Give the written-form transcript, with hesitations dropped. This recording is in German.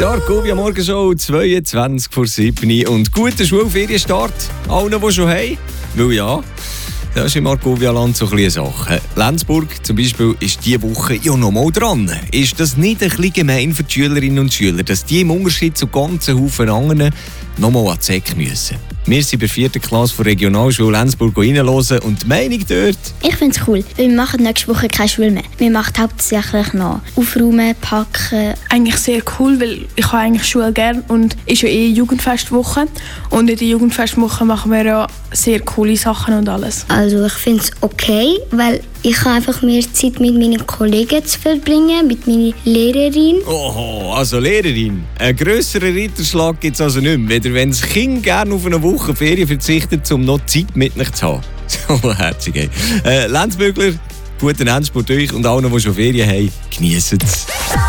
Die Argovia Morgenshow, 22 vor 7 und guter Schulferienstart allen, die schon haben. Weil ja, das ist im Argovia-Land so ein bisschen eine Sache. Lenzburg zum Beispiel ist diese Woche ja noch mal dran. Ist das nicht ein bisschen gemein für die Schülerinnen und Schüler, dass die im Unterschied zu ganzen Haufen anderen noch mal an die Säcke müssen? Wir sind bei der 4. Klasse von Regionalschule Lenzburg reinhören und die Meinung dort? Ich finde es cool, weil wir machen nächste Woche keine Schule mehr. Wir machen hauptsächlich noch aufräumen, packen. Eigentlich sehr cool, weil ich habe eigentlich Schule gerne und es ist ja Jugendfestwoche. Und in der Jugendfestwoche machen wir ja sehr coole Sachen und alles. Also ich finde es okay, weil ich habe einfach mehr Zeit mit meinen Kollegen zu verbringen, mit meiner Lehrerin. Oho, also Lehrerin. Einen grösseren Ritterschlag gibt es also nicht mehr, weder wenn das Kind gerne auf eine Woche Ferien verzichtet, um noch Zeit mit sich zu haben. So herzig. Lenzbügler, guten Endspurt euch und allen, die schon Ferien haben, geniessen es.